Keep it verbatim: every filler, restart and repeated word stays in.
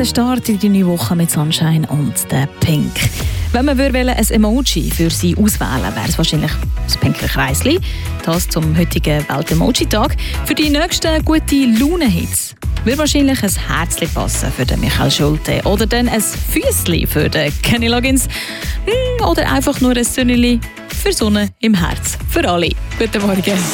Start in die neue Woche mit Sunshine und der Pink. Wenn man ein Emoji für sie auswählen würde, wäre es wahrscheinlich das pinkle Kreisli. Das zum heutigen Welt-Emoji-Tag. Für die nächsten gute Laune-Hits würde wahrscheinlich ein Herzli passen für den Michael Schulte. Oder dann ein Füßli für den Kenny Loggins. Oder einfach nur ein Sönneli für Sonne im Herz. Für alle. Guten Morgen.